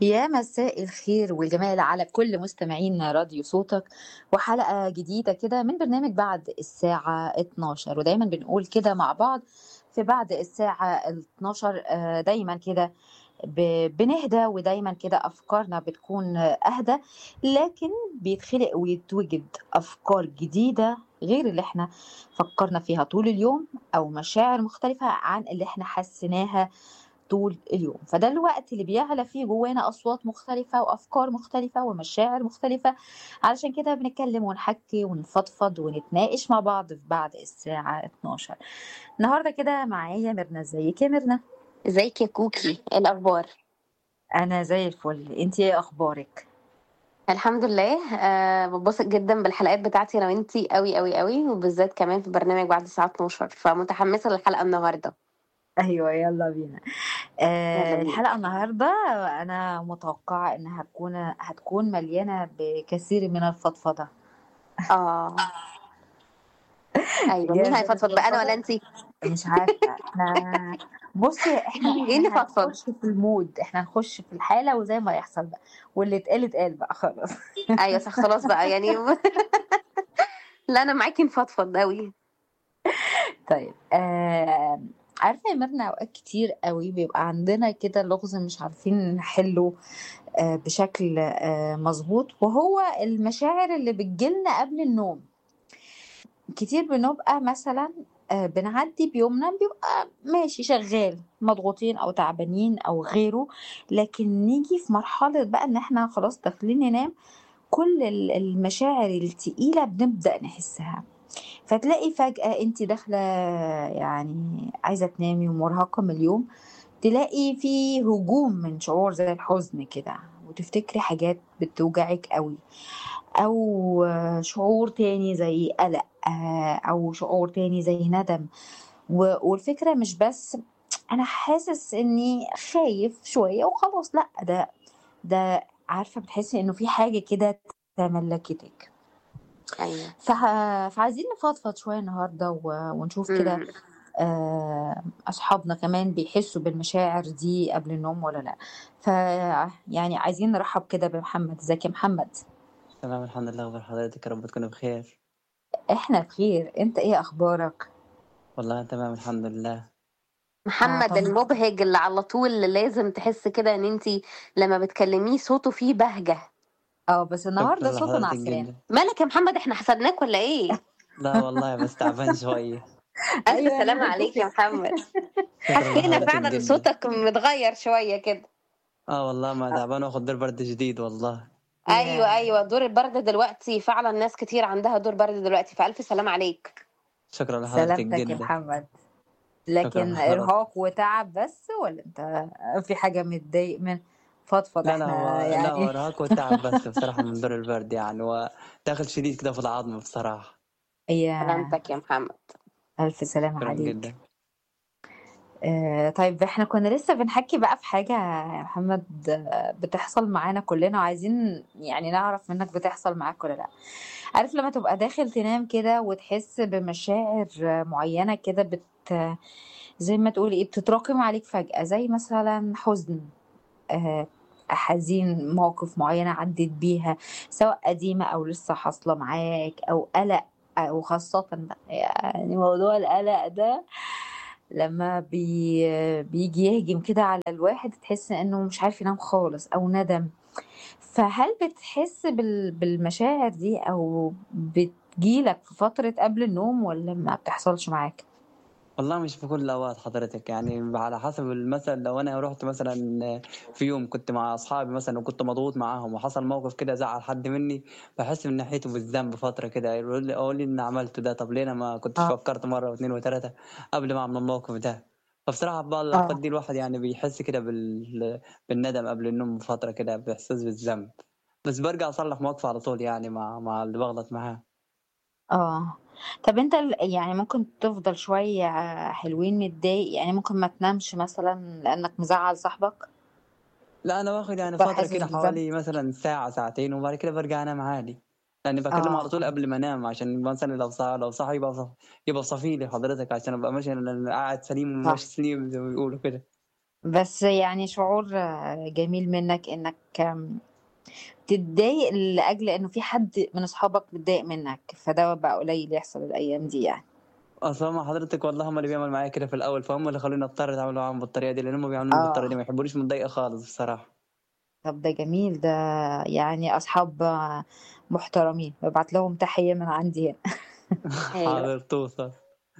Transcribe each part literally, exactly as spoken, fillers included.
يا مساء الخير والجمال على كل مستمعين راديو صوتك، وحلقة جديدة كده من برنامج بعد الساعة اتناشر. ودايما بنقول كده مع بعض في بعد الساعة اتناشر، آه، دايما كده ب- بنهدى، ودايما كده أفكارنا بتكون أهدى، لكن بيتخلق ويتوجد أفكار جديدة غير اللي احنا فكرنا فيها طول اليوم، أو مشاعر مختلفة عن اللي احنا حسيناها طول اليوم. فده الوقت اللي بيعلى فيه جوانا أصوات مختلفة وأفكار مختلفة ومشاعر مختلفة، علشان كده بنتكلم ونحكي ونفضفض ونتناقش مع بعض في بعد الساعة اتناشر. النهاردة كده معايا ميرنا. ازيك يا ميرنا؟ ازيك يا كوكي؟ ايه الاخبار؟ أنا زي الفل، انتي ايه أخبارك؟ الحمد لله. أه ببسط جدا بالحلقات بتاعتي انا وانتي قوي قوي قوي، وبالذات كمان في برنامج بعد الساعه اتناشر، فمتحمسه للحلقه النهارده. أيوة يلا بينا. يلا آه بينا. الحلقة النهاردة أنا متوقعة إنها هتكون هتكون مليانة بكثير من الفضفضة. اه، ايوه، مين جاهزة هيفضفض بقى، انا ولا للفضفضة؟ انتي؟ مش عارفة احنا. بصي، احنا ايه احنا نفضفض؟ هنخش في المود، احنا هنخش في الحالة وزي ما يحصل بقى، واللي اتقال اتقال بقى خلاص. ايوه صح، خلاص بقى يعني. لا انا معاكي، نفضفض قوي. طيب، آه عارفة يا ميرنا، اوقات كتير قوي بيبقى عندنا كده لغز مش عارفين نحله آه بشكل آه مظبوط، وهو المشاعر اللي بتجيلنا قبل النوم. كتير بنبقى مثلا آه، بنعدي بيومنا بيبقى ماشي شغال، مضغوطين او تعبانين او غيره، لكن نيجي في مرحلة بقى ان احنا خلاص داخلين ننام، كل ال- المشاعر التقيلة بنبدأ نحسها. فتلاقي فجأة انت داخلة، يعني عايزة تنامي ومرهقة من اليوم، تلاقي في هجوم من شعور زي الحزن كده، وتفتكري حاجات بتوجعك قوي، او شعور تاني زي قلق، آه، او شعور تاني زي ندم. و- والفكرة مش بس انا حاسس اني خايف شوية وخلاص، لا، ده ده عارفة بتحسي انه في حاجة كده تملكتك. ايوه. فه- فعايزين نفضفض شوية النهاردة و- ونشوف كده، امم آه، أصحابنا كمان بيحسوا بالمشاعر دي قبل النوم ولا لأ. ف يعني عايزين نرحب كده بمحمد. ازيك يا محمد؟ تمام، الحمد لله. اخبار حضرتك؟ يا رب تكون بخير. احنا بخير، انت ايه اخبارك؟ والله تمام الحمد لله. اه محمد طبعا. المبهج اللي على طول، اللي لازم تحس كده ان انتي لما بتكلميه صوته فيه بهجه. اه بس النهارده شكرا صوته لحضرتك نعسان. جدا. مالك يا محمد، احنا حسدناك ولا ايه؟ لا والله بس تعبان شوية. الف ايوه انا سلامه عليك يا حسيت. محمد. شكرا حسينا لحضرتك فعلا ان جدا. صوتك متغير شويه كده. اه والله ما تعبان، واخد دور برد جديد والله. ايوه يا ايوه، دور البرد دلوقتي فعلا ناس كتير عندها دور برد دلوقتي، فالف سلامه عليك. شكرا لحضرتك سلامتك يا جدا. محمد. شكرا لكن لحضرتك. ارهاق وتعب بس، ولا انت في حاجه متضايق من؟ فضفض لا لا احنا هو لا هو يعني. ارهاق والتعب بس بصراحة، من دور البرد يعني، وداخل شديد كده في العظم بصراحة. يا سلامتك يا محمد. الف سلامه شكرا عليك. جدا. آه، طيب احنا كنا لسه بنحكي بقى في حاجة يا محمد، آه، بتحصل معانا كلنا، وعايزين يعني نعرف منك بتحصل معاك ولا لا. عارف لما تبقى داخل تنام كده وتحس بمشاعر آه، معينة كده، بت زي ما تقولي ايه، بتتراكم عليك فجأة، زي مثلا حزن، آه، حزين، مواقف معينة عدت بيها، سواء قديمة أو لسه حاصلة معاك، أو قلق، أو خاصة بقى يعني موضوع القلق ده لما بي بيجي يهجم كده على الواحد، تحس انه مش عارف ينام خالص، او ندم. فهل بتحس بال بالمشاعر دي، او بتجيلك في فترة قبل النوم، ولا ما بتحصلش معاك؟ والله مش في كل الأوقات حضرتك، يعني على حسب المثل. لو أنا رحت مثلا في يوم كنت مع أصحابي مثلا وكنت مضغوط معاهم وحصل موقف كده زعل حد مني، بحس من ناحيته بالذنب فترة كده، يقول لي أقول لي إن عملته ده، طب ليه أنا ما كنتش اه. فكرت مرة واثنين وثلاثة قبل ما أعمل الموقف ده. فبصراحة بقى الأوقات اه. دي الواحد يعني بيحس كده بال... بالندم قبل النوم بفترة كده، بإحساس بالذنب. بس برجع أصلح موقف على طول يعني مع مع اللي بغلط معاه. اه. طب انت ال- يعني ممكن تفضل شوية حلوين متضايق، يعني ممكن ما تنامش مثلا لأنك مزعل صاحبك، لا انا باخد يعني تفضل فتره حاسس كده بالذنب؟ حوالي مثلا ساعه ساعتين، وبعد كده برجع انام عادي. لاني بكلمه اه. على طول قبل ما انام، عشان مثلا لو صح لو صح يبقى صح، يبقى صفي لي حضرتك، عشان ابقى ماشي أنا قاعد سليم صح. وماشي سليم زي ما بيقولوا كده. بس يعني شعور آه، جميل منك انك آم، تتضايق لاجل انه في حد من اصحابك متضايق منك، فده بقى قليل يحصل الايام دي يعني. اصلا ما حضرتك والله هم اللي بيعملوا معايا كده في الاول، فهم اللي خلوني اضطر اتعامل معاهم بالطريقه دي، لان هم بيعاملوني بالطريقه دي اه ما يحبونيش متضايقه خالص بصراحه. طب ده جميل ده، يعني اصحاب آه، محترمين، ببعت لهم تحية من عندي هنا. ايوه. حاضر توصل.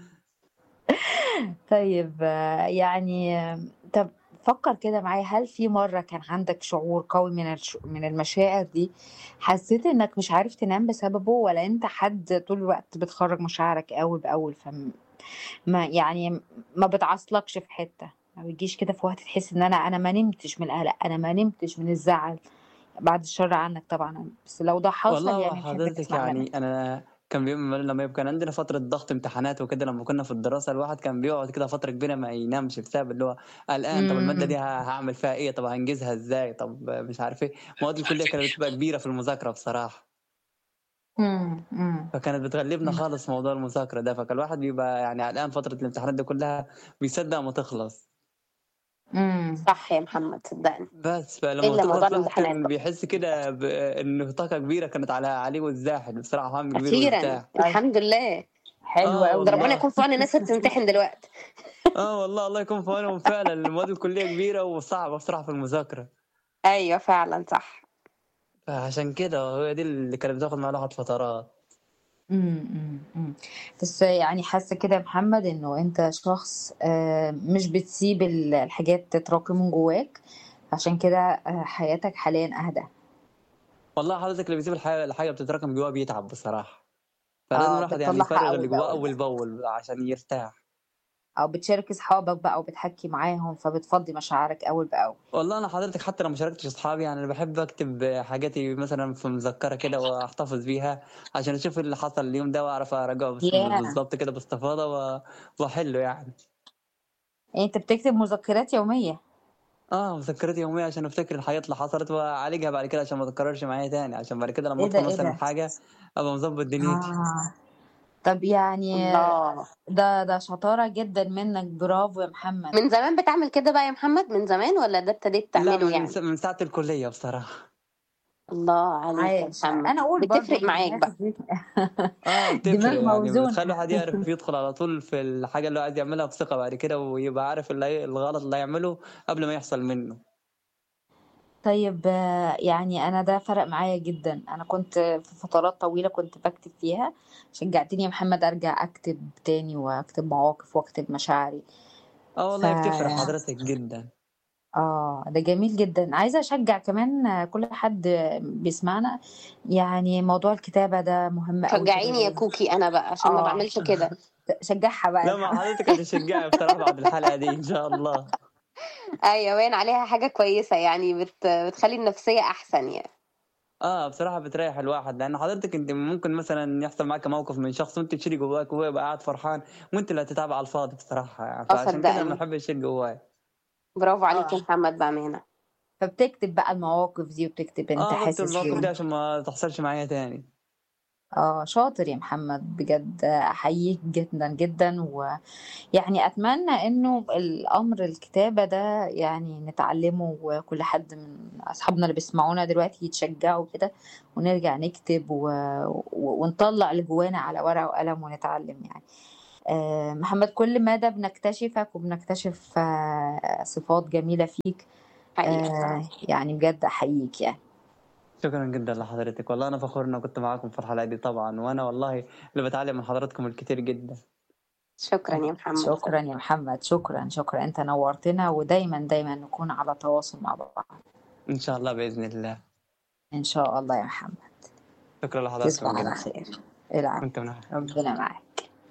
طيب آه، يعني آه، طب فكر كده معايا، هل في مرة كان عندك شعور قوي من الش... من المشاعر دي، حسيت انك مش عارف تنام بسببه، ولا انت حد طول الوقت بتخرج مشاعرك اول باول، فما يعني ما بتعصلكش في حتة، ما بيجيش كده في وقت تحس ان انا انا ما نمتش من القلق، انا ما نمتش من الزعل، بعد الشر عنك طبعا، بس لو ده والله حصل هو يعني نحب حضرتك نسمع يعني منك. انا كان بيوم لما يبقى كان عندنا فتره ضغط امتحانات وكده، لما كنا في الدراسه الواحد كان بيقعد كده فتره كبيره ما ينامش بسبب اللي هو قلقان، طب الماده امم دي ه- هعمل فيها ايه، طب هنجزها ازاي، طب مش عارف ايه. مواد الكليه كانت بتبقى كبيره في المذاكره بصراحه، امم امم فكانت بتغلبنا خالص موضوع المذاكره ده، فكان الواحد بيبقى يعني قلقان فتره الامتحانات دي كلها، بيصدق ما تخلص. امم صح يا محمد، صدقني. بس فلما الا موضوع تخلص الواحد الامتحانات كان بقى. بيحس كده بان طاقه كبيره كانت على عليه والزاحد، بصراحه هم كبير اخيرا وارتاح. الحمد لله. حلو اه قوي ده ربنا يعني. والله. يكون في عون الناس اللي بتمتحن دلوقتي. اه والله الله يكون في عونهم فعلا، المواد الكليه كبيره وصعبه بصراحه في المذاكره. ايوه فعلا صح. فعشان كده هي دي اللي كانت بتاخد معايا الواحد فترات. امم امم أمم. بس يعني حاسه كده يا محمد انه انت شخص آه، مش بتسيب ال- الحاجات تتراكم من جواك، عشان كده آه، حياتك حاليا اهدى. والله حضرتك اللي بيسيب الحاجه الحاجه بتتراكم جواه بيتعب بصراحه، فلازم اه الواحد يعني بتطلعها يفرغ اول اللي جواه باول اول بقى، باول عشان يرتاح. او بتشارك اصحابك بقى وبتحكي معاهم، فبتفضي مشاعرك اول باول. والله انا حضرتك حتى لو ما شاركتش اصحابي يعني انا بحب اكتب حاجاتي مثلا في مذكره كده واحتفظ بيها، عشان اشوف اللي حصل اليوم ده واعرف اراجعه بس- ياه، بالظبط كده باستفاضه و- واحله يعني. يعني انت بتكتب مذكرات يوميه؟ اه مذكرات يوميه عشان افتكر الحاجات اللي حصلت واعالجها بعد كده عشان ما تتكررش معايا تاني، عشان بعد كده لما ايه ده ادخل ايه مثلا ده. حاجه ابقى مظبط دنيتي. اه طب يعني الله. ده ده شطاره جدا منك، برافو يا محمد. من زمان بتعمل كده بقى يا محمد؟ من زمان ولا ده ابتديت لا تعمله من يعني؟ س- من ساعه الكليه بصراحه. الله عليك يا عايش، محمد. انا اقول برضو بتفرق معاك الدماغ بقى. دي. اه دماغ بتفرق يعني، بتخلي موزونة. الواحد يعرف يدخل على طول في الحاجه اللي هو عايز يعملها بثقه بعد كده، ويبقى عارف اللي هي- الغلط اللي هيعمله قبل ما يحصل منه. طيب آه، يعني انا ده فرق معايا جدا، انا كنت في فترات طويلة كنت بكتب فيها، شجعتني يا محمد ارجع اكتب تاني واكتب مواقف واكتب مشاعري. اه ف والله بتفرق حضرتك جدا. اه ده جميل جدا، عايزة اشجع كمان آه، كل حد بيسمعنا، يعني موضوع الكتابة ده مهم قوي في شجعيني يا الرواية. كوكي انا بقى عشان ما اه بعملش كده. شجعها بقى يا لا ما محمد. حضرتك هتشجعي بصراحه بعد الحلقه دي ان شاء الله. ايوه باين عليها حاجه كويسه يعني، بت... بتخلي النفسيه احسن يعني. اه بصراحه بتريح الواحد، لان حضرتك انت ممكن مثلا يحصل معاك موقف من شخص وانت تشيلي جواك وهو يبقى قاعد فرحان، وانت اللي هتتعب على الفاضي بصراحه يعني، اه فعشان كده ما صدقني. بحبش اشيل جواي. برافو عليك يا اه محمد بامانه. فبتكتب بقى المواقف دي وبتكتب انت اه بكتب حاسس الموقف ايه. ده عشان ما تحصلش معايا تاني. اه شاطر يا محمد بجد، احييك جدا جدا، ويعني اتمنى انه الامر الكتابة ده يعني نتعلمه، وكل حد من اصحابنا اللي بيسمعونا دلوقتي يتشجعوا كده، ونرجع نكتب و... و... ونطلع اللي جوانا على ورقة وقلم ونتعلم يعني. آه محمد، كل مدى بنكتشفك وبنكتشف آه صفات جميلة فيك، حقيقه. آه يعني بجد احييك يعني. شكرا جدا لحضرتك، والله انا فخور ان كنت معاكم في الحلقه دي طبعا، وانا والله اللي بتعلم من حضراتكم الكتير جدا. شكرا يا محمد. شكرا يا محمد، شكرا شكرا، انت نورتنا، ودايما دايما نكون على تواصل مع بعض. ان شاء الله باذن الله. ان شاء الله يا محمد. شكرا تصبح لحضراتكم على جدا. خير. العب. وانت من أهل. ربنا معاك.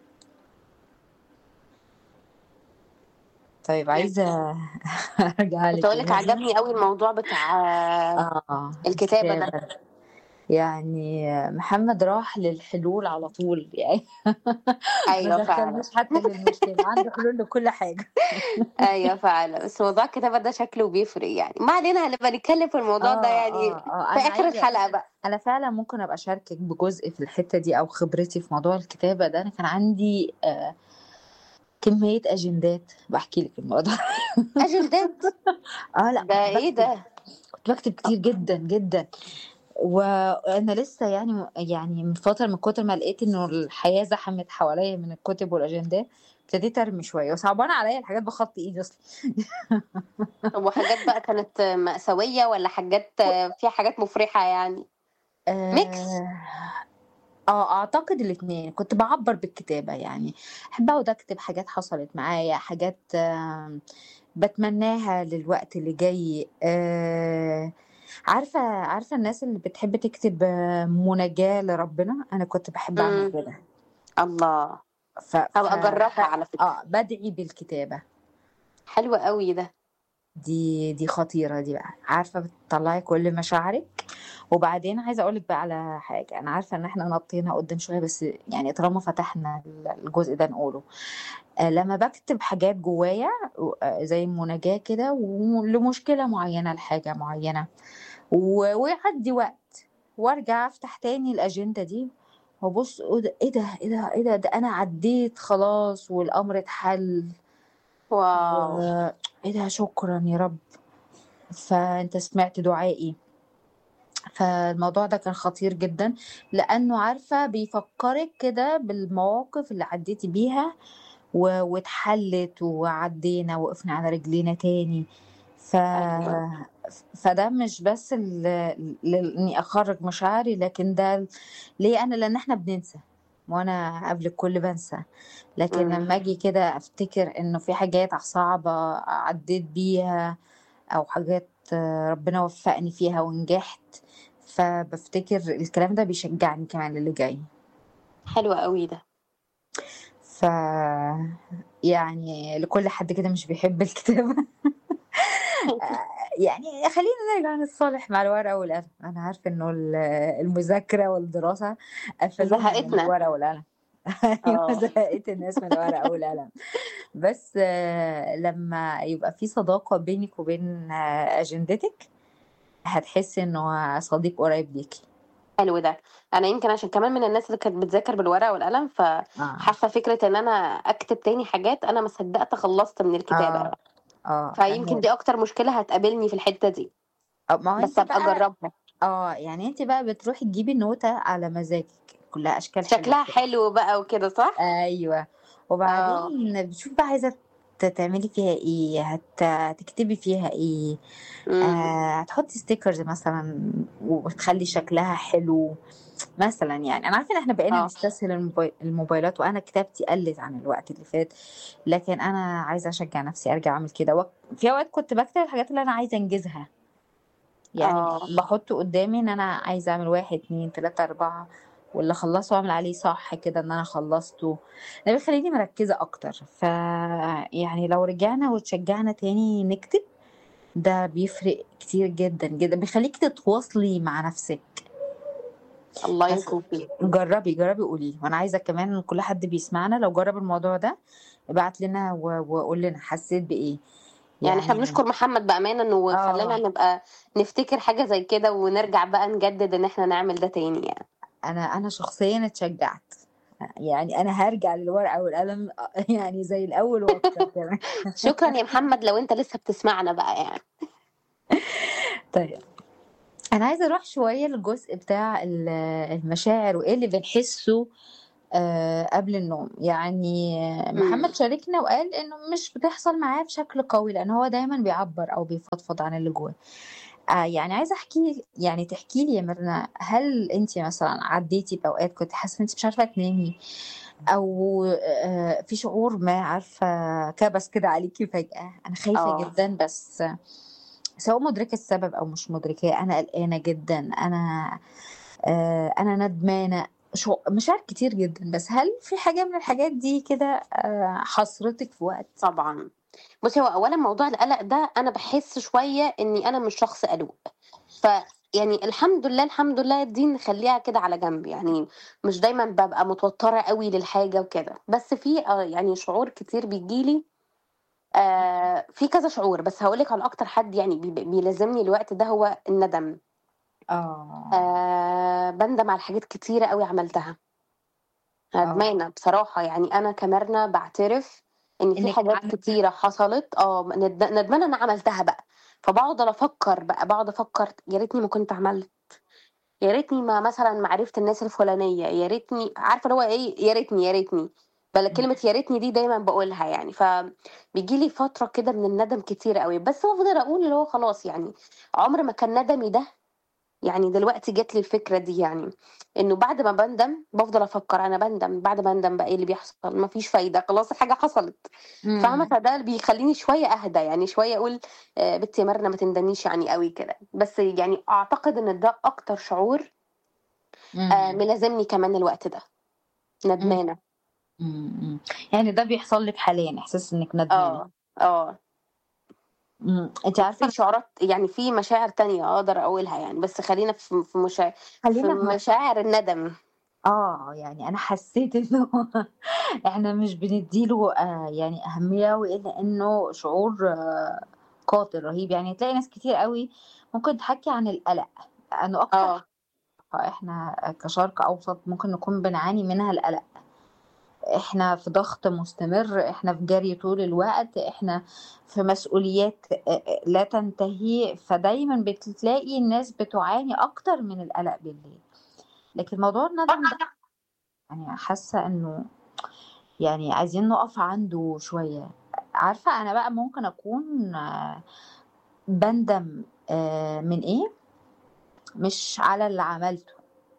طيب عايزة ارجع كنت لك اقول لك يا مرنا. عجبني قوي الموضوع بتاع اه الكتابه ده. الكتابة، يعني محمد راح للحلول على طول يعني. ما ايوه فعلا. دخلناش حتى للمشكلة، عنده حلول لكل حاجة. ايوه فعلا، بس موضوع الكتابه ده شكله بيفرق يعني. ما علينا، هنبقى نتكلم في الموضوع ده اه يعني اه اه في انا اخر عايزة، الحلقه بقى. انا فعلا ممكن ابقى اشاركك بجزء في الحتة دي او خبرتي في موضوع الكتابة ده. انا كان عندي آه كمية أجندات باحكي لِك الموضوع أجندات! آه لأ ده كنت إيه باكتب ده؟ كنت باكتب أ كتير جدًا، جدًا. وأنا لسه يعني م يعني من فترة من كتر ما لقيت إنه الحياة زحمت حواليّا من الكُتب والأجندات، ابتديت أرمي شوية وصعبانة عليّا الحاجات بخط إيدي أصلًا. طب وحاجات بقى كانت مأساوية والّا حاجات ك فيها حاجات مفرحة يعني؟ mix؟ آآ آه، أعتقد الاتنين، كنت باعبّر بالكتابة، يعني أحب أقعد أكتب حاجات حصلت معايا، حاجات آمم باتمناها للوقت اللي جاي. آآ عارفة عارفة الناس اللي بتحب تكتب آه، مناجاة لربنا، أنا كنت باحب أعمل إمم، كده. الله! ف ف هابقى أجرّبها على فكرة، آه، بادعي بالكتابة. حلو أوي ده. دي دي خطيرة دي بقى، عارفة بتطلّعي كل مشاعرِك. وبعدين عايزة أقول لِك بقى على حاجة، أنا عارفة إن إحنا نطّينا قدّام شوية بس يعني طالما فتحنا ال الجزء ده نقوله. آآ لمّا باكتب حاجات جوايا و آآ زي مناجاة كده و لمشكلة معيّنة، لحاجة معيّنة، و ويعدّي وقت وارجع أفتح تاني الأجندة دي وأبُص أقول إيه ده، إيه ده، إيه ده، ده أنا عدّيت خلاص والأمر اتحل. واو! وإيه ده شكرًا يا رب، فأنت سمعت دعائي. فالموضوع ده كان خطير جدًا، لأنه عارفة بيفكّرِك كده بالمواقف اللي عدّيتِ بيها و واتحلّت وعدّينا وقفنا على رجلينا تاني. ف أيوه، فده مش بس ل ل إني أخرّج مشاعري، لكن ده ليّا أنا لإن إحنا بننسى، وأنا قبل الكل بانسى. لكن إمم، لمّا آجي كده أفتكر إنه في حاجات صعبة عدّيت بيها أو حاجات ربنا وفّقني فيها ونجحت، فبافتكر الكلام ده بيشجّعني كمان للي جاي. حلو أوي ده. ف يعني لكل حد كده مش بيحب الكتابة آآ يعني خلّينا نرجع نتصالح مع الورقة والقلم. أنا عارفة إنه ال المذاكرة والدراسة قفلونا من زهقتنا، الورقة والقلم. أيوه آه، زهقت الناس من الورقة والقلم. بس لمّا يبقى في صداقة بينِك وبين أجندتِك، هتحسّي إنه صديق قريب ليكِ. حلو ده. أنا يمكن عشان كمان من الناس اللي كانت بتذاكر بالورقة والقلم، آه، فحاسة فكرة إن أنا أكتب تاني حاجات أنا ما صدّقت خلّصت من الكتابة، آه، آه، فيمكن فاهماكِ. دي أكتر مشكلة هتقابلني في الحتّة دي، آه، ما هو بس أنتِ أبقى بقى أجرّبها. آه، يعني أنتِ بقى بتروحي تجيبي نوتة على مزاجِك، كلّها أشكال حلوة شكلها كده. حلو بقى وكده صح؟ أيوه، آه، وبعدين بتشوفي بقى عايزة ت تعملي فيها إيه، هت هتكتبي فيها إيه. إمم، آآ، هتحطي stickers مثلًا وتخلّي شكلها حلو مثلًا يعني. أنا عارفة إن إحنا بقينا آه، نستسهل الموباي الموبايلات، وأنا كتابتي قلّت عن الوقت اللي فات، لكن أنا عايزة أشجّع نفسي أرجع أعمل كده. وك في أوقات كنت باكتب الحاجات اللي أنا عايزة أنجزها. يعني آه، باحُط قدّامي إن أنا عايزة أعمل واحد، اتنين، تلاتة، أربعة واللي أخلّصه أعمل عليه صح كده إن أنا خلّصته. ده بيخلّيني مركّزة أكتر. فيعني لو رجعنا واتشجّعنا تاني نكتب، ده بيفرق كتير جدًا، جدًا، بيخلّيكِ تتواصلي مع نَفْسِك. الله بس يخلّيك. جرّبي، جرّبي قولي لي، وأنا عايزة كمان كل حد بيسمعنا لو جرّب الموضوع ده ابعت لنا و وقُل لنا حسّيت بإيه. يعني إحنا يعني بنشكر محمد بأمانة إنه خلّانا آه. نبقى نفتكر حاجة زي كده ونرجع بقى نجدد إن إحنا نعمل ده تاني يعني. أنا أنا شخصيًا اتشجّعت. يعني أنا هارجع للورقة والقلم أ يعني زي الأول وأكتر كمان. شكرًا يا محمد لو أنت لسه بتسمعنا بقى يعني. طيب، أنا عايزة أروح شوية للجزء بتاع ال المشاعر وإيه اللي بنحسّه آآ قبل النوم. يعني إمم، محمد شاركنا وقال إنه مش بتحصل معاه بشكل قوي، لإن هو دايمًا بيعبّر أو بيفضفض عن اللي جواه. آآ يعني عايزة أحكي يعني تحكي لي يا ميرنا، هل أنتِ مثلًا عدّيتِ بأوقات كنتِ حاسة إن أنتِ مش عارفة تنامي، أو آآ في شعور ما عارفة كَبَس كده عليكِ فجأة، أنا خايفة آه، جدًا بس سواء مُدركة السبب أو مش مُدركاه، أنا قلقانة جدًا، أنا آآ أنا ندمانة، شع مشاعر كتير جدًا. بس هل في حاجة من الحاجات دي كده آآ حاصرتِك في وقت؟ طبعًا. بُصّي، هو أولًا موضوع القلق ده أنا باحس شوية إني أنا مش شخص قلوق، فيعني الحمد لله، الحمد لله دي نخلّيها كده على جنب، يعني مش دايمًا بابقى متوترة أوي للحاجة وكده، بس في آه، يعني شعور كتير بييجي لي آآ في كذا شعور، بس هاقول لِك على أكتر حد يعني بي بيلازمني الوقت ده هو الندم. آه، آآ باندم على حاجات كتيرة أوي عملتها، آه، ندمانة بصراحة، يعني أنا كميرنا باعترف، ان في انك حاجات عن... كتيره حصلت اه ند- ندمانه ان انا عملتها بقى. فبقعد افكر بقى، بقعد افكر يا ريتني ما كنت عملت، يا ريتني ما مثلا ما عرفت الناس الفلانيه، يا ريتني، عارفه اللي هو ايه، يا ريتني يا ريتني. بل كلمه يا ريتني دي دايما بقولها يعني. فبيجي لي فتره كده من الندم كتير قوي، بس بفضل اقول اللي هو خلاص يعني، عمر ما كان ندمي ده. يعني دلوقتي جات لي الفكرة دي يعني، انه بعد ما بندم بفضل افكر انا بندم، بعد ما اندم بقى ايه اللي بيحصل؟ مفيش فايدة، خلاص الحاجة حصلت. فاهمة؟ مم. فده اللي بيخليني شوية اهدى يعني، شوية اقول آه، بنتي يا مرنا ما تندميش يعني قوي كده. بس يعني اعتقد ان ده اكتر شعور آه، مم. ملازمني كمان الوقت ده، مم. ندمانة. مم. يعني ده بيحصل لك حاليا، احساس انك ندمانه؟ اه اه. مم. انت عارفه في شعورات يعني، في مشاعر تانية اقدر اقولها يعني، بس خلينا في في مشاعر، في خلينا في مش... مشاعر الندم. اه يعني انا حسيت انه احنا مش بنديله آه يعني اهميه، والا انه شعور آه قاتل رهيب. يعني تلاقي ناس كتير قوي ممكن تحكي عن القلق، انه اكتر اه حاجه احنا كشرق اوسط ممكن نكون بنعاني منها القلق. احنا في ضغط مستمر، احنا في جري طول الوقت، احنا في مسؤوليات آه، آه، لا تنتهي، فدايما بتلاقي الناس بتعاني اكتر من القلق بالليل. لكن موضوع الندم ده يعني حاسه انه يعني عايزين نقف عنده شويه. عارفه انا بقى ممكن اكون آه، بندم آه، من ايه؟ مش على اللي عملته،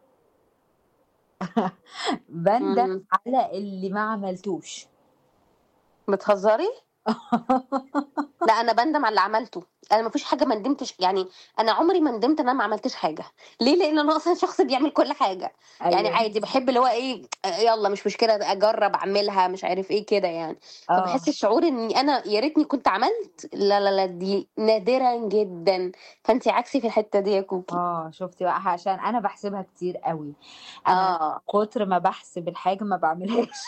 بندم امم على اللي ما عملتوش. بتهزري؟ لا انا بندم على اللي عملته. انا ما فيش حاجه ما ندمتش يعني، انا عمري ما ندمت ان انا ما عملتش حاجه. ليه؟ لان انا اصلا شخص بيعمل كل حاجه. يعني ايوه. عادي بحب اللي هو ايه، يلا مش مشكله اجرب اعملها مش عارف ايه كده يعني. اه فبحس الشعور اني انا يا ريتني كنت عملت، لا لا لا دي نادرا جدا. فانتي عكسي في الحته دي يا كوكي. اه شفتي بقى، عشان انا بحسبها كتير قوي. انا اه كتر ما بحسب الحاجه ما بعملهاش.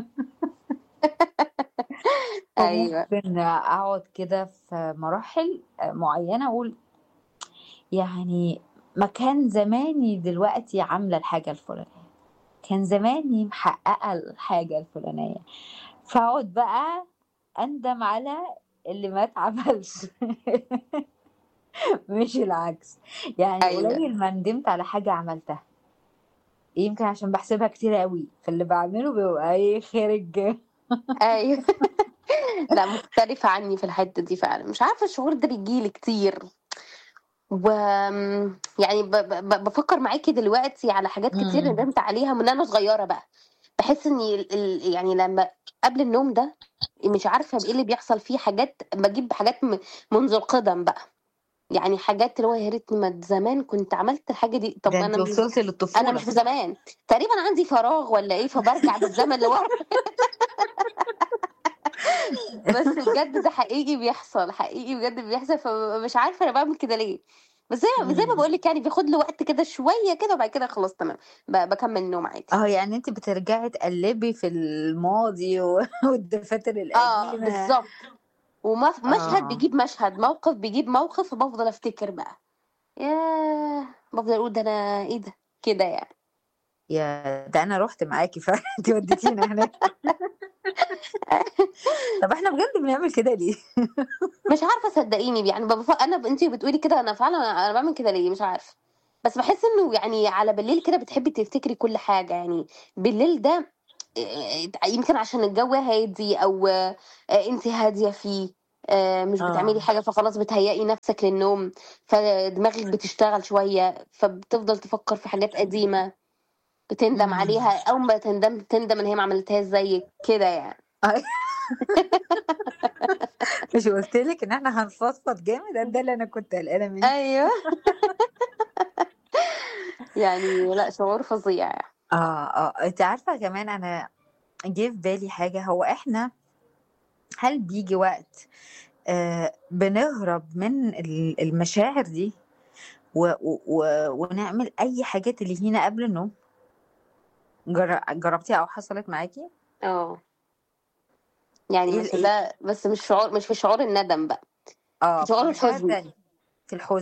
ايوه فممكن اقعد كده في مراحل معينه اقول يعني ما كان زماني دلوقتي عامله الحاجه الفلانيه، كان زماني محققه الحاجه الفلانيه، فاقعد بقى اندم على اللي ما اتعملش. مش العكس. يعني ايوه قليل ما ندمت على حاجه عملتها، يمكن عشان بحسبها كتير قوي، فاللي بعمله بيبقى ايه خارج. ايوه. لا مختلفه عني في الحته دي فعلا، مش عارفه الشعور ده بيجيلي كتير. و يعني ب... ب... بفكر معاكي دلوقتي على حاجات كتير امم. ندمت عليها من انا صغيره بقى. بحس اني ال... ال- يعني لما قبل النوم ده مش عارفه بايه اللي بيحصل فيه، حاجات بجيب حاجات م... منذ القدم بقى. يعني حاجات اللي هو يا ريتني ما زمان كنت عملت الحاجه دي. ده طب انا انت مش وصلتي انا مش للطفوله. في زمان، تقريبا عندي فراغ ولا ايه، فبرجع بالزمن لورا. بس بجد ده حقيقي بيحصل، حقيقي بجد بيحصل، فمش عارفه انا بعمل كده ليه. بس زي زي ما امم. بقول لك يعني، بياخد له وقت كده شويه كده، وبعد كده خلاص تمام، ب- بكمل نوم عادي. اه يعني انت بترجعي تقلبي في الماضي و- والدفاتر اه القديمه. بالظبط. ومشهد اه بيجيب مشهد، موقف بيجيب موقف، فبفضل افتكر بقى، ياه، بفضل اقول ده انا ايه ده كده يعني. يا ده انا رحت معاكي فانت وديتينا هناك. طب احنا بجد بنعمل كده ليه؟ مش عارفه صدقيني يعني، ببف... انا انتي بتقولي كده، انا فعلا انا بعمل كده ليه مش عارفه. بس بحس انه يعني على بالليل كده بتحبي تفتكري كل حاجه يعني. بالليل ده آه، يمكن عشان الجو هادي، او آه، انت هاديه فيه، آه، مش بتعملي اه. حاجه، فخلاص بتهيئي نفسك للنوم. فدماغك بتشتغل شويه، فبتفضل تفكر في حاجات قديمه بتندم امم. عليها، او ما تندم تندم ان هي ما عملتهاش زيك كده يعني. مش قلت لك ان احنا هنفضفض جامد؟ ده ده اللي انا كنت قلقانه منه. ايوه. يعني لا شعور فظيع يعني. اه اه انت عارفه كمان انا جه في بالي حاجه، هو احنا هل بيجي وقت آه بنهرب من ال- المشاعر دي و و و ونعمل اي حاجات اللي هنا قبل النوم؟ جر... جربتيها او حصلت معاكي؟ اه يعني ايه بس ايه؟ ده بس مش شعور، مش في شعور الندم بقى، في اه في شعور مشاعر الحزن. تانية، في الحزن.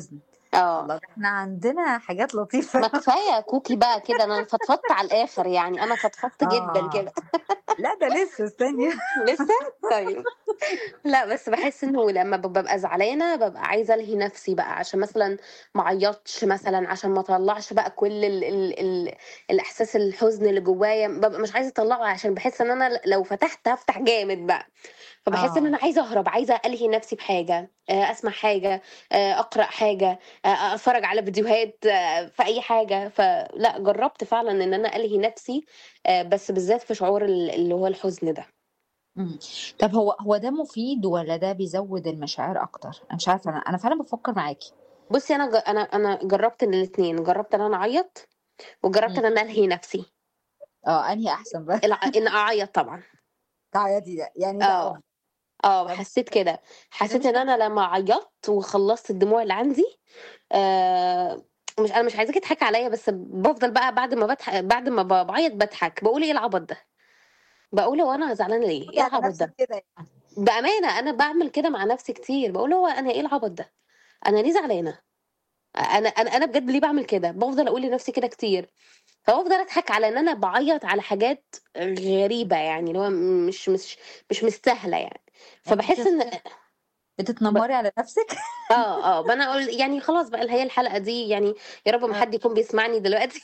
اه الله، ده احنا عندنا حاجات ما لطيفة. كفايه كوكي بقى كده، انا فضفضت على الاخر يعني، انا فضفضت جدا اه كده. لا ده لسه استني. لسه. طيب. لا بس بحس انه لما ببقى زعلانه ببقى عايزه الهي نفسي بقى، عشان مثلا ما اعيطش، مثلا عشان ما اطلعش بقى كل ال ال ال الاحساس الحزن اللي جوايا، ببقى مش عايزه اطلعه عشان بحس ان انا لو فتحت هفتح جامد بقى. فبحس ان اه. انا عايزه اهرب، عايزه الهي نفسي بحاجه، آه، اسمع حاجه، آه، اقرا حاجه، آه، اتفرج على فيديوهات، آه، في اي حاجه. فلا جربت فعلا ان انا الهي نفسي، آه، بس بالذات في شعور ال- اللي هو الحزن ده. مم. طب هو هو ده مفيد ولا ده بيزود المشاعر اكتر؟ انا مش عارفه، انا انا فعلا بفكر معاكي. بصي انا ج- انا انا جربت الاثنين، جربت ان انا اعيط وجربت مم. ان انا الهي نفسي. اه انهي احسن بقى؟ الع- ان اعيط طبعا. تعيطي ده يعني ده اه افضل. اه طب حسيت كده، كده حسيت مش ان مح... انا لما عيطت وخلصت الدموع اللي عندي، آه مش انا مش عايزاكي تضحكي عليا، بس بفضل بقى بعد ما بضحك، بعد ما ب- بعيط بضحك، بقول ايه العبط ده، بقول هو انا زعلانه ليه، ايه تقولي على العبط نفسك ده. كده يعني. بامانه انا بعمل كده مع نفسي كتير، بقول هو انا ايه العبط ده، انا ليه زعلانه، انا انا انا بجد ليه بعمل كده، بفضل اقول لنفسي كده كتير. فبفضل اضحك على ان انا بعيط على حاجات غريبه، يعني اللي هو مش مش مش مستاهله يعني. انت فبحس بتت... ان ب... بتتنمري على نفسك. اه اه ما انا اقول يعني خلاص بقى، هي الحلقه دي يعني يا رب ما اه. حد يكون بيسمعني دلوقتي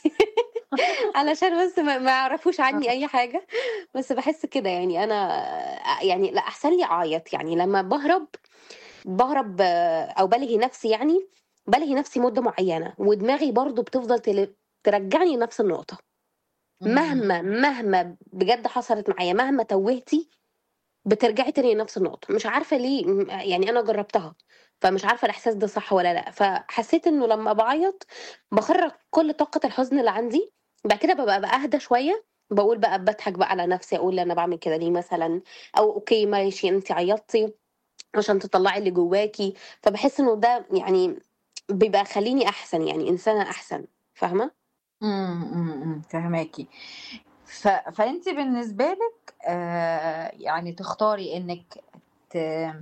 علشان بس ما, ما يعرفوش عني اي حاجه. بس بحس كده يعني انا، يعني لا احسن لي اعيط يعني لما بهرب، بهرب آه، او بلهي نفسي يعني، بلهي نفسي مده معينه، ودماغي برضو بتفضل تل... ترجعني لنفس النقطه. امم. مهما مهما بجد حصلت معايا، مهما توهتي بترجعي تاني لنفس النقطة، مش عارفة ليه، م- يعني أنا جربتها، فمش عارفة الإحساس ده صح ولا لأ. فحسيت إنه لما بعيط بخرج كل طاقة الحزن اللي عندي، بعد كده ببقى بقى أهدى شوية، بقول بقى بضحك بقى على نفسي، أقول أنا بعمل كده ليه مثلا، أو أوكي ماشي أنت عيطتي عشان تطلعي اللي جواكي. فبحس إنه ده يعني بيبقى خليني أحسن، يعني إنسانة أحسن. فاهمة؟ امم فهماكي. ف... فانت بالنسبه لك آه يعني تختاري انك ت...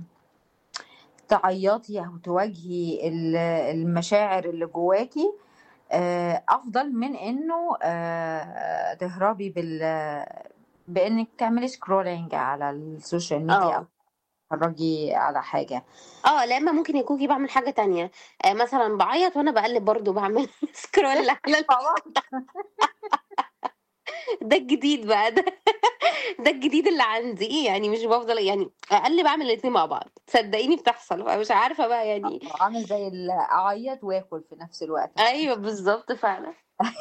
تعيطي او تواجهي ال- المشاعر اللي جواكي، آه، افضل من انه آه، تهربي بال بانك تعملي سكرولينج على السوشيال ميديا او اه تتفرجي على حاجه. اه لا، اما ممكن يكون بعمل حاجة تانية، آه مثلا بعيط وانا بقلب برضو بعمل سكرول على، مع بعض. ده الجديد بقى ده ده الجديد اللي عندي، ايه يعني مش بفضل يعني اقل، بعمل الاتنين مع بعض، صدقيني بتحصل، فمش عارفه بقى يعني. عامل زي ال- اعيط واكل في نفس الوقت. ايوه بالظبط فعلا.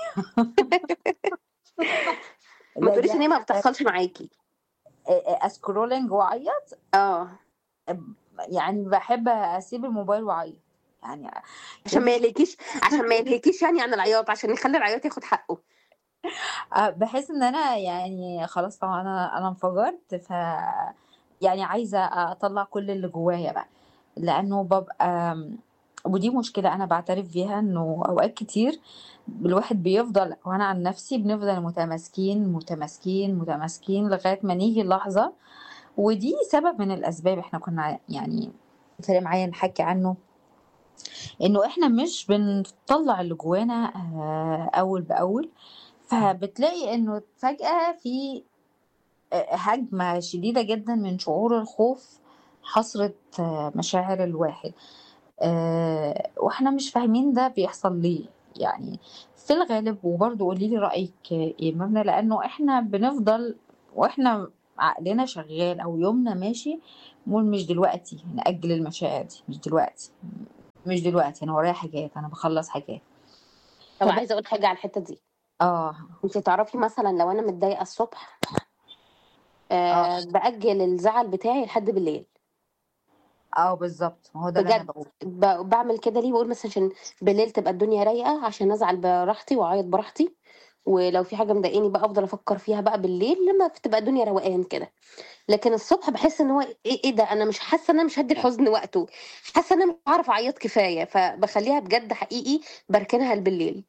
ما لا تقوليش دي ان هي ما حاجه. بتحصلش معاكي. سكرولينج واعيط. اه يعني بحب اسيب الموبايل واعيط يعني. عشان ما بصي يلهيكيش، عشان ما يلهيكيش يعني عن العياط، عشان يخلي العياط ياخد حقه. آه، بحس ان انا يعني خلاص طبعا انا انا انفجرت، ف يعني عايزه اطلع كل اللي جوايا بقى، لانه ببقى، ودي مشكله انا بعترف بيها، انه اوقات كتير الواحد بيفضل، وانا عن نفسي بنفضل متماسكين متماسكين متماسكين لغايه ما نيجي اللحظه. ودي سبب من الاسباب احنا كنا يعني فرق معايا نحكي عنه، انه احنا مش بنطلع اللي جوانا آه، اول باول. فبتلاقي انه فجأة في آه، هجمة شديدة جدا من شعور الخوف حصرت آه، مشاعر الواحد، آه، واحنا مش فاهمين ده بيحصل ليه يعني في الغالب. وبرضه قولي لي رأيك ايه مبنى، لانه احنا بنفضل واحنا عقلنا شغال او يومنا ماشي نقول مش دلوقتي، نأجل المشاعر دي، مش دلوقتي مش دلوقتي انا ورايا حاجات، انا بخلص حاجات. طب فب... عايزه اقول حاجه على الحته دي. اه. انت تعرفي مثلا لو انا متضايقه الصبح، اه. آه باجل الزعل بتاعي لحد بالليل. اه بالظبط، ما هو ده اللي انا بجد بقوله. ب- بعمل كده ليه، بقول مثلا عشان بالليل تبقى الدنيا رايقه، عشان ازعل براحتي واعيط براحتي، ولو في حاجه مضايقاني بقى افضل افكر فيها بقى بالليل لما تبقى الدنيا روقان كده. لكن الصبح بحس ان هو ايه، ايه ده، انا مش حاسه ان انا مش هدي الحزن وقته، حاسه ان انا مش هعرف اعيط كفايه، فبخليها بجد حقيقي بركنها بالليل.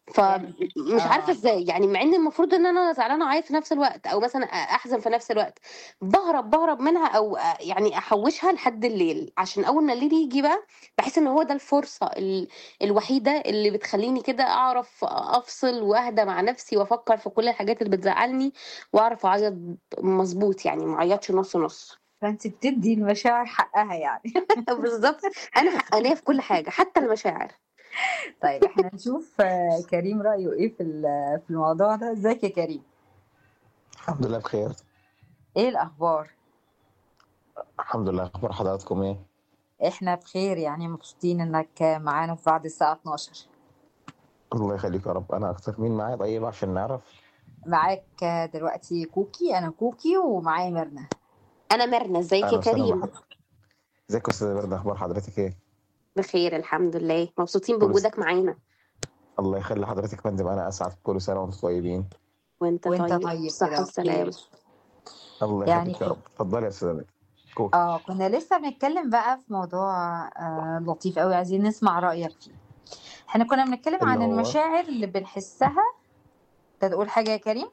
يعني فمش عارفه اه ازاي يعني، مع ان المفروض ان انا زعلانه وعيط في نفس الوقت، او مثلا احزن في نفس الوقت، بهرب بهرب منها، او يعني احوشها لحد الليل، عشان اول ما الليل يجي بقى بحس ان هو ده الفرصه ال- الوحيده اللي بتخليني كده اعرف افصل واهدى مع نفسي وافكر في كل الحاجات اللي بتزعلني، واعرف اعيط مظبوط، يعني ما اعيطش نص نص. فانت بتدي المشاعر حقها يعني. بالظبط، انا حقانيه في كل حاجه حتى المشاعر. طيب احنا نشوف آه، كريم رأيه ايه في ال- في الموضوع ده. ازيك يا كريم؟ الحمد لله بخير. ايه الاخبار؟ الحمد لله، اخبار حضراتكم ايه؟ احنا بخير، يعني مبسوطين انك معانا في بعد الساعة اتناشر. الله يخليك يا رب. انا اكتر مين معايا طيب عشان نعرف؟ معاك آه، دلوقتي كوكي، انا كوكي ومعايا ميرنا. انا مرنا، ازيك يا اهلا وسهلا كريم؟ بحضرتك. ازيك يا استاذ برده، اخبار حضرتك ايه؟ بخير الحمد لله، مبسوطين كل س... بوجودك معانا. الله يخلي حضرتك يا فندم، انا اسعد. كل سنه وانتم طيبين. وانت وانت طيب، طيب صحة كده والسلامة. وبخير. الله يعني يخليك يا كنت رب. اتفضلي يا استاذ كوكي. اه كنا لسه بنتكلم بقى في موضوع آه لطيف قوي، عايزين نسمع رأيك فيه. احنا كنا بنتكلم اللي عن هو المشاعر اللي بنحسها. انت تقول حاجة يا كريم؟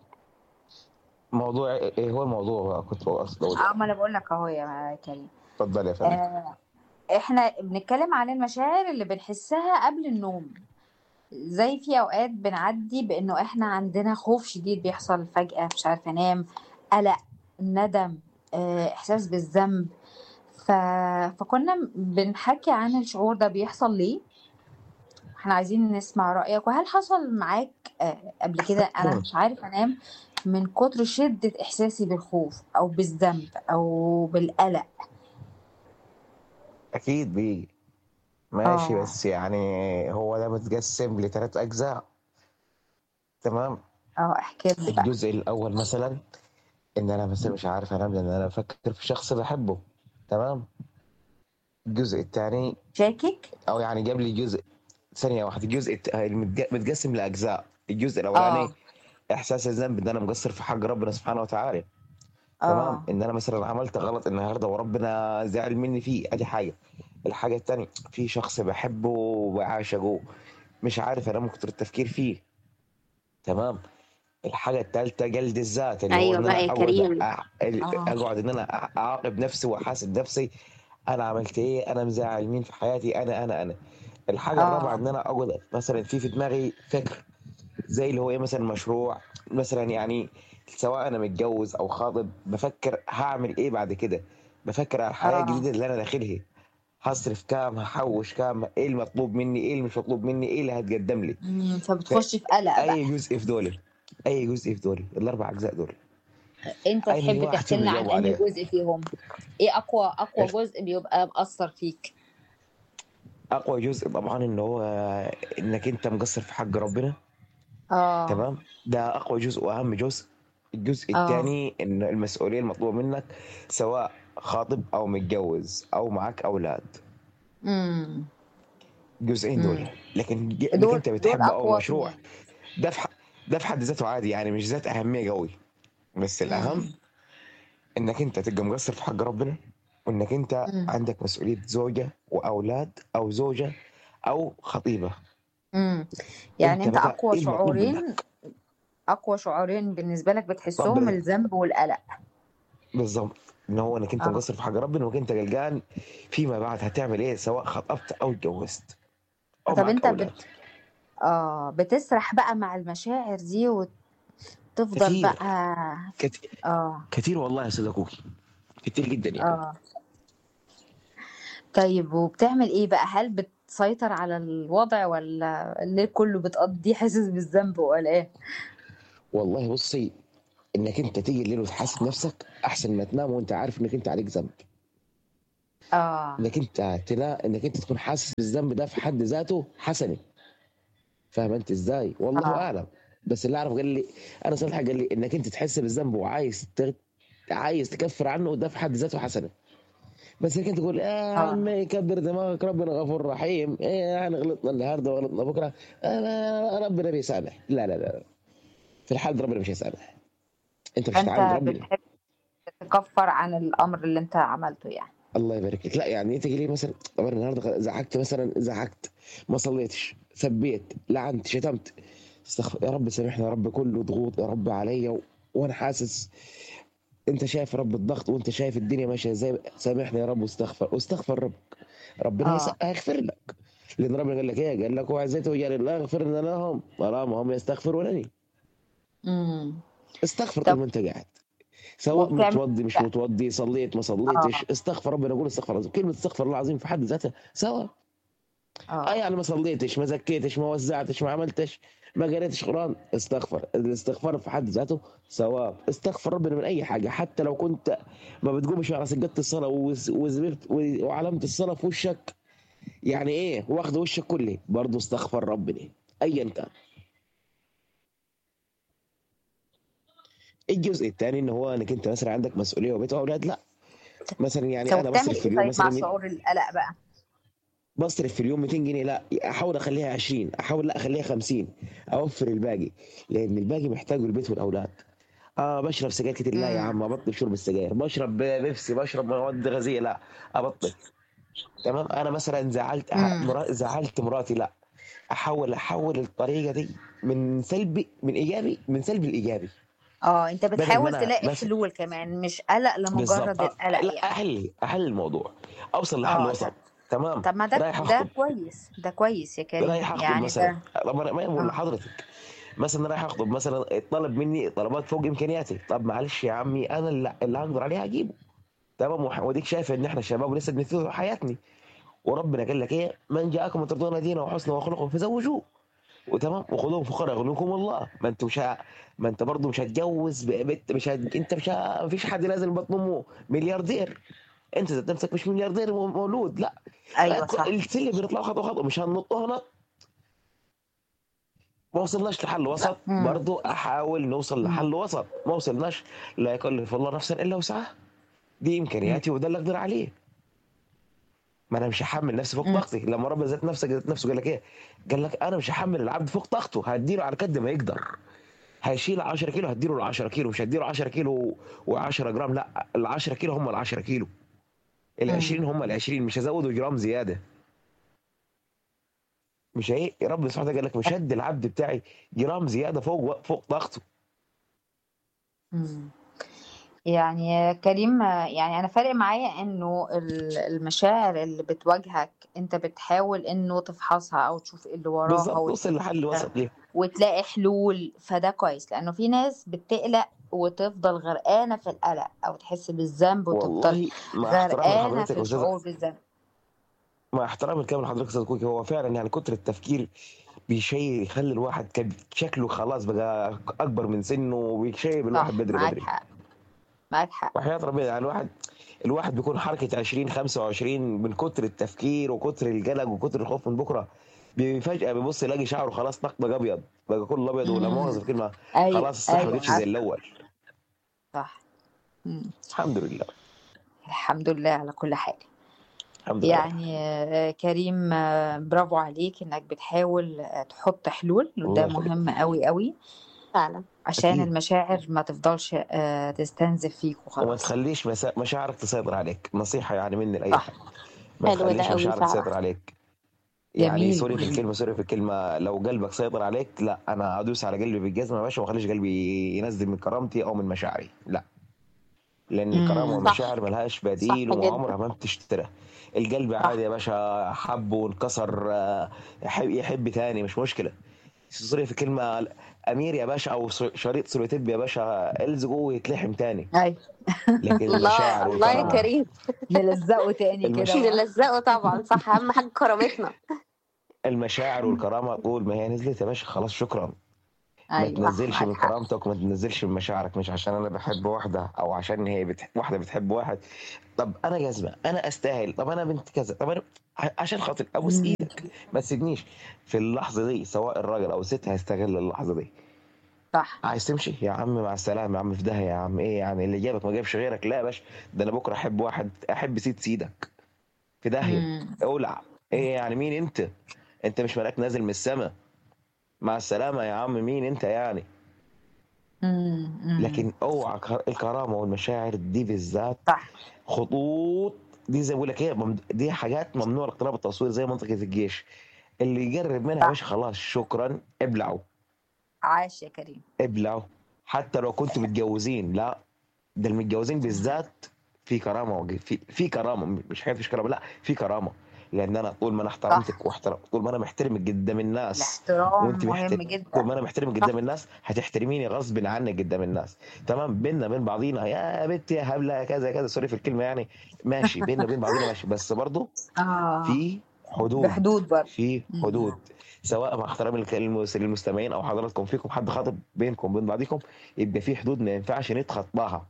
موضوع ايه؟ هو الموضوع بقى كنت بقصد اقول اه ايه؟ ما انا بقول لك اهو يا كريم. اتفضلي يا فندم. آه احنا بنتكلم عن المشاعر اللي بنحسها قبل النوم. زي في اوقات بنعدي بانه احنا عندنا خوف شديد بيحصل فجأة، مش عارفة انام، قلق، ندم، آه احساس بالذنب. ف... فكنا بنحكي عن الشعور ده بيحصل ليه. احنا عايزين نسمع رأيك، وهل حصل معاك آه قبل كده انا مش عارف انام من كتر شدة احساسي بالخوف او بالذنب او بالقلق؟ اكيد بيجي. ماشي، اه بس يعني هو ده متقسم لثلاث اجزاء. تمام. اه احكي لنا بقى. الجزء الاول مثلا ان انا مثلا مش عارف انام لان انا بفكر في شخص بحبه. تمام. الجزء الثاني، شاكك. او يعني جاب لي جزء، ثانيه واحده، الجزء الت- المتج- متقسم لاجزاء. الجزء الاولاني اه احساس الذنب ان انا مقصر في حق ربنا سبحانه وتعالى. تمام. اه ان انا مثلا عملت غلط النهارده وربنا زعل مني فيه، ادي حاجه. الحاجه الثانيه، في شخص بحبه وبعاشقه، مش عارف انام من كتر التفكير فيه. تمام. الحاجه الثالثه جلد الذات، اللي هو ايوه ان بقى انا يا اقعد كريم. أع- اه اقعد ان انا اعاقب نفسي واحاسب نفسي. انا عملت ايه؟ انا مزعل مين في حياتي؟ انا انا انا الحاجه الرابعه اه ان انا اقعد مثلا في في دماغي فكر زي اللي هو ايه، مثلا مشروع مثلا، يعني سواء انا متجوز او خاطب، بفكر هعمل ايه بعد كده. بفكر على الحياه اه الجديده اللي انا داخلها. هصرف كام؟ هحوش كام؟ ايه المطلوب مني؟ ايه اللي مش مطلوب مني؟ ايه اللي هتقدم لي؟ أمم، فبتخش في قلق بقى. اي جزء في دول، اي جزء في دول الاربع اجزاء دول، انت انهي تحب واحد تحكي فيهم لنا عن يجاوب انهي عليه؟ جزء فيهم؟ ايه اقوى اقوى جزء بيبقى مأثر فيك؟ اقوى جزء طبعا ان هو انك انت مقصر في حق ربنا. اه تمام. ده اقوى جزء واهم جزء. الجزء اه الثاني ان المسؤوليه المطلوبه منك، سواء خاطب او متجوز او معك اولاد. امم الجزئين دول. امم لكن ج- انك دول انت دول بتحب او اقوى مشروع، اتنين. ده في ح- ده في حد ذاته عادي، يعني مش ذات اهميه قوي. بس الاهم امم انك انت تبقى مقصر في حق ربنا، وانك انت امم عندك مسؤوليه زوجه واولاد او زوجه او خطيبه. امم يعني انت انت بقى اقوى ايه المطلوب شعورين، منك؟ اقوى شعورين بالنسبة لك طب بتحسهم الذنب والقلق. بالظبط، ان هو انك انت اه مقصر في حق ربنا، وانك انت قلقان فيما بعد هتعمل ايه، سواء خطبت او اتجوزت او طب معك انت بت... اولاد. اه بتسرح بقى مع المشاعر دي وتفضل كتير، بقى؟ كتير، اه كتير والله يا استاذ اخوك، كتير جدا يعني. اه طيب وبتعمل ايه بقى؟ هل بتسيطر على الوضع ولا الليل كله بتقضيه حاسس بالذنب وقلقان؟ والله بصي، انك انت تيجي الليل وتحاسب نفسك احسن ما تنام وانت عارف انك انت عليك ذنب. اه انك انت تلا انك انت تكون حاسس بالذنب ده في حد ذاته حسنه. فاهم انت ازاي؟ والله اه اعلم. بس اللي اعرف قال لي، انا صالح قال لي انك انت تحس بالذنب وعايز تغ... عايز تكفر عنه، ده في حد ذاته حسنه. بس انك انت تقول يا اه عم كبر دماغك، ربنا غفور رحيم، ايه يعني غلطنا النهارده وغلطنا بكره، انا ربنا بيسامح. لا لا لا، في الحال ده ربنا مش هيسامح. انت مش هتعاند فانت ربنا. بتحب تكفر عن الامر اللي انت عملته يعني؟ الله يبارك لك. لا يعني انت تيجي لي مثلا، طب انا النهارده زعقت مثلا، زعقت ما صليتش، سبيت لعنت شتمت، استغفر يا رب سامحني يا رب، كله ضغوط يا رب عليا و... وانا حاسس، انت شايف يا رب الضغط وانت شايف الدنيا ماشيه ازاي، سامحني يا رب واستغفر واستغفر ربك، ربنا هيس- اه. هيغفر لك. لان ربنا قال لك ايه؟ قال لك وعزيته وجل لا يغفرن لهم طالما هم يستغفرونني. امم. استغفر طول طب ما انت قاعد، سواء وبتعمل متوضي مش متوضي، صليت ما صليتش، اه استغفر ربنا، قول استغفر العظيم. كلمه استغفر الله العظيم في حد ذاتها سواء. اه اه. يعني ما صليتش، ما زكيتش، ما وزعتش، ما عملتش، ما قريتش قران، استغفر. الاستغفار في حد ذاته ثواب. استغفر ربنا من اي حاجه، حتى لو كنت ما بتقومش على سجاده الصلاه وز- وزمرت و- وعلامه الصلاه في وشك، يعني ايه واخد وشك كله، برضه استغفر ربنا ايا كان. الجزء الثاني ان هو انك انت مثلا عندك مسؤوليه وبيت واولاد، لا مثلا يعني طب انا بتعمل بصرف في ايه اليوم طيب مع مثلا، شعور القلق بقى؟ بصرف في اليوم مئتين جنيه، لا احاول اخليها عشرين، احاول لا اخليها خمسين، اوفر الباقي، لان الباقي محتاجه البيت والاولاد. اه بشرب سجاير كتير، لا يا امم. عم ابطل شرب السجاير. بشرب بيبسي، بشرب مواد غازيه، لا ابطل. تمام. انا مثلا زعلت امم. مرا- زعلت مراتي، لا احاول احول الطريقه دي من سلبي من ايجابي، من سلبي لايجابي، اه، انت بدل ما بتحاول انا تلاقي بس. حلول كمان، مش قلق بالظبط لمجرد آه. القلق لا يعني. احل احل الموضوع، اوصل لحل اه. وسط. طب تمام. طب ما ده رايح ده اخطب، كويس، ده كويس يا كريم رايح اخطب يعني مثلا، ده. طب انا ما بقول اه. لحضرتك، مثلا رايح اخطب مثلا، طلب مني طلبات فوق امكانياتي، طب معلش يا عمي انا اللي, اللي هقدر عليه هجيبه. تمام. وح- وديك شايف ان احنا شباب ولسه بنبتدي حياتنا، وربنا قال لك ايه؟ من جاءكم ترضون دينه وحسنه وخلقه فزوجوه. وتمام. وخذوهم فقراء يغنيكم الله. ما انت مش ه... ما انت برضه مش هتجوز بنت، مش هت... انت مش ه... مفيش حد نازل بطن امه ملياردير، انت ذات نفسك مش ملياردير مولود، لا. ايوه صح. السلم بنطلع خطوه خطوه، مش هننطها نط. ما وصلناش لحل وسط، امم. برضه احاول نوصل امم. لحل وسط. ما وصلناش، لا يكلف الله نفسا الا وسعها، دي امكانياتي وده اللي اقدر عليه. ما انا مش هحمل نفسي فوق امم. طاقتي. لما ربنا ذات نفسه ذات نفسه قال لك ايه؟ قال لك انا مش هحمل العبد فوق طاقته، هديله على قد ما يقدر. هيشيل عشرة كيلو هديله ال عشرة كيلو، مش هديله عشرة كيلو و10 جرام، لا ال عشرة كيلو هم ال عشرة كيلو، ال امم. عشرين هم ال عشرين، مش هزوده جرام زياده. مش هي ربنا سبحانه وتعالى قال لك مش هدي العبد بتاعي جرام زياده فوق فوق طاقته. امم. يعني يا كريم، يعني انا فارق معايا انه ال- المشاعر اللي بتواجهك انت بتحاول انه تفحصها او تشوف ايه اللي وراها بالظبط، وت... وصل لحل وسط ليه. وتلاقي حلول، فده كويس. لانه في ناس بتقلق وتفضل غرقانة في القلق او تحس بالذنب وتفضل والله مع احترامي غرقانة لحضرتك في يا استاذ، الشعور بالذنب. مع احترامي الكامل لحضرتك يا استاذ كوكي، هو فعلا يعني كتر التفكير بيشيء يخلي الواحد كان شكله خلاص بقى اكبر من سنه، وبيشيب الواحد صح، بدري معاك بدري. حق، معاك حق. وحياة ربنا يعني الواحد، الواحد بيكون حركة عشرين خمسة وعشرين من كتر التفكير وكتر القلق وكتر الخوف من بكرة، فجأة بيبص يلاقي شعره خلاص طقطق أبيض، بقى كله أبيض، ولا مؤاخذة امم. في كلمة، ايوه خلاص الصحة ما ايوه بقتش زي عارفة. الأول. صح. مم. الحمد لله. الحمد لله على كل حاجة. الحمد لله. يعني آه، كريم، آه، برافو عليك انك بتحاول آه، تحط حلول، الله وده يخليك. مهم قوي قوي فعلا. عشان أكيد. المشاعر ما تفضلش آه، تستنزف فيك وما وخلاص. تخليش مسا... مشاعرك تسيطر عليك، نصيحة يعني مني لأي صح. حد، ما حلو ده تخليش قوي مشاعرك فعلا. تسيطر عليك. يعني جميل سوري في جميل. الكلمة، سوري في الكلمة، لو قلبك سيطر عليك، لا أنا أدوس على قلبي بالجزمة يا باشا، وما أخليش قلبي ينزل من كرامتي أو من مشاعري، لا. لان الكرامه امم. صح. والمشاعر ملهاش صح بديل جدا. وعمرها ما بتشترى. القلب عادي صح. يا باشا، حب وانكسر، آه، يحب, يحب تاني مش مشكله. سوري في كلمه، امير يا باشا او شريط سولوتيب يا باشا، الزقه ويتلحم تاني. ايوه. لكن الله المشاعر الله يا والكرامه، كريم. نلزقه تاني كده المش... بقى. نلزقه طبعا، صح، اهم حاجه كرامتنا. المشاعر والكرامه طول ما هي نزلت يا باشا خلاص شكرا. ما ايوه صح، تنزلش معاك من حق. كرامتك وما تنزلش من مشاعرك، مش عشان انا بحب واحده او عشان هي بتح... واحده بتحب واحد. طب انا جزمه، انا استاهل، طب انا بنت كذا، طب انا ع- عشان خاطر ابوس مم. ايدك ما تسيبنيش. في اللحظه دي سواء الراجل او الست هيستغل اللحظه دي. صح. عايز تمشي يا عم مع السلامه يا عم، في داهيه يا عم، ايه يعني اللي جابك ما جابش غيرك؟ لا يا باشا، ده انا بكره احب واحد، احب سيد سيدك، في داهيه، امم. اولع. ايه يعني مين انت؟ انت مش ملاك نازل من السماء. مع السلامه يا عم، مين انت يعني؟ امم. لكن اوعى كر- الكرامه والمشاعر دي بالذات صح. خطوط، دي زي بقول لك ايه، مم- دي حاجات ممنوع الاقتراب التصوير، زي منطقه الجيش. اللي يقرب منها يا باشا صح. خلاص شكرا، ابلعوا عاش يا كريم. ابلعوا. حتى لو كنتوا متجوزين، لا ده المتجوزين بالذات في كرامه وج- في في كرامه، مش حاجه مفيش كرامه، لا في كرامه. لان انا طول ما انا صح، احترمتك واحترم طول ما انا محترمك قدام الناس، الاحترام وانت محترم، مهم طول جدا. ما انا محترمك صح. قدام الناس هتحترميني غصب عنك قدام الناس. تمام، بيننا بين بعضينا يا بنت يا هبله يا كذا كذا، سوري في الكلمه يعني، ماشي بيننا وبين بعضينا ماشي، بس برضه اه، في حدود، بحدود برضه. في مم. حدود. سواء مع احترام الك- المس- للمستمعين او حضراتكم، فيكم حد خاطب بينكم وبين بعضكم، يبقى في حدود ما ينفعش نتخطاها.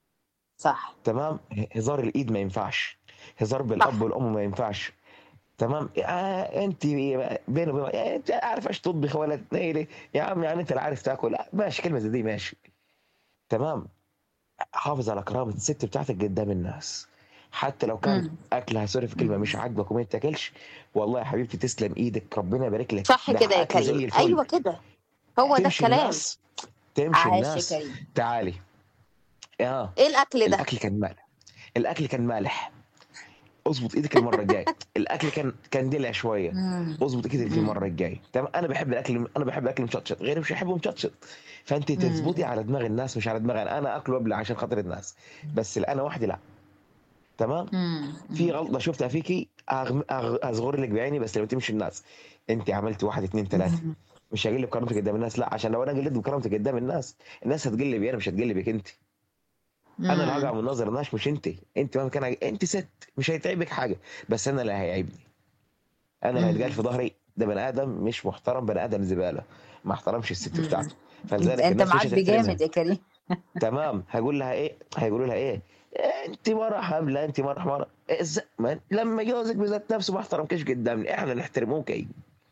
صح. تمام، هزار الايد ما ينفعش، هزار بالاب صح. والام ما ينفعش. تمام، آه انت بيني وبين يعني انت عارفه تطبخ ولا تنيلي يا عم، يعني انت لا عارف تاكل، لا ماشي كلمه زي دي ماشي. تمام، حافظ على كرامه الست بتاعتك قدام الناس. حتى لو كان مم. اكلها سوري في كلمه مم. مش عاجبك وما تاكلش، والله يا حبيبتي تسلم ايدك، ربنا يبارك لك، صح ده كده يا اكل زي كريم، الفل. ايوه كده، هو ده تمشي الكلام. الناس، تمشي عاش يا الناس، كريم. تعالي. اه ايه الاكل ده؟ الاكل كان مالح، الاكل كان مالح، اظبط ايدك المره الجايه. الاكل كان كان دلع شويه، مم. اظبط ايدك مم. المره الجايه. تمام، انا بحب الاكل، انا بحب الاكل مشطشط، غيري مش يحبه مشطشط. فانت تظبطي مم. على دماغ الناس مش على دماغي انا، انا اكل وابلع عشان خاطر الناس، بس لا انا وحدي لا. تمام، مم. في مم. غلطه شفتها فيكي أغم... أغ... اصغر لك بعيني، بس لما تمشي الناس انت عملت واحد اتنين تلاته، مم. مش هقلب كرامتك قدام الناس، لا عشان لو انا قلت بكرامتك قدام الناس، الناس هتقلب انا مش هتقلبك انت. انا اللي هقع مم. من نظر الناس مش انت. انت مهما كان انت ست مش هيتعبك حاجه، بس انا اللي هيعيبني، انا اللي هيتقال مم. في ظهري ده بني ادم مش محترم، بني ادم زباله، ما احترمش الست مم. بتاعته. انت فلذلك انت الناس مش معبي هتحترمها. جامد يا كريم. تمام، هيقول لها ايه، هيقولوا لها ايه، إيه انت مره حامله، انت مره حماره، إيه إز- ما- لما جوزك بذات نفسه ما احترمكش قدامنا احنا نحترموك ايه؟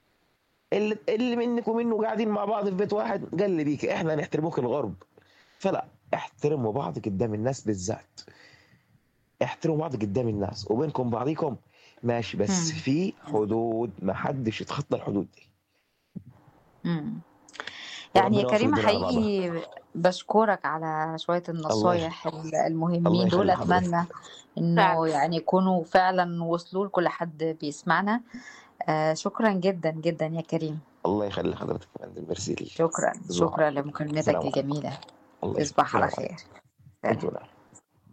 اللي اللي منك ومنه قاعدين مع بعض في بيت واحد قال لي بيك احنا نحترموك الغرب. فلا، احترموا بعض قدام الناس بالذات، احترموا بعض قدام الناس وبينكم بعضيكم ماشي، بس مم. في حدود، ما حدش يتخطى الحدود دي. مم. يعني يا وربنا يوفق كريم الدنيا على بعضها. حقيقي بشكرك على شوية الله يخ... النصايح ال- الله المهمين دول. يخلي حضرتك. أتمنى إنه فعلا. يعني يكونوا فعلا وصلوا لكل حد بيسمعنا. آه شكرا جدا جدا يا كريم. الله يخلي حضرتك يا فندم، ميرسي لي. شكرا تصبحوا شكرا على خير. لمكالمتك السلام عليكم. الجميلة. الله يخليك، تصبح على السلام عليكم. خير. سلام. انتوا نعم.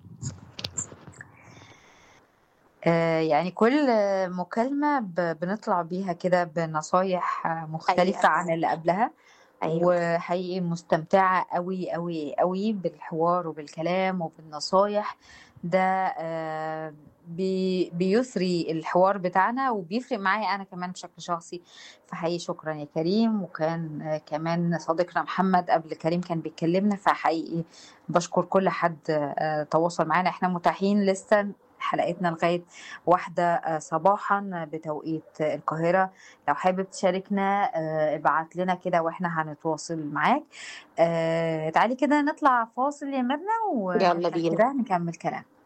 آه يعني كل مكالمة ب- بنطلع بيها كده بنصايح مختلفة عن حقيقة. اللي قبلها. ايوه. وحقيقي مستمتعة قوي قوي قوي بالحوار وبالكلام وبالنصايح ده. آه، بي بيثري الحوار بتاعنا وبيفرق معايا أنا كمان بشكل شخصي. فحقيقي شكرا يا كريم. وكان آه، كمان صديقنا محمد قبل كريم كان بيكلمنا. فحقيقي بشكر كل حد آه، تواصل معانا. احنا متاحين لسه حلقتنا لغاية واحدة آه، صباحا بتوقيت القاهرة. لو حابب تشاركنا آه، ابعت لنا كده واحنا هنتواصل معاك. آه، تعالي كده نطلع فاصل يا ميرنا يلا ونرجع بينا. كده نكمل كلام.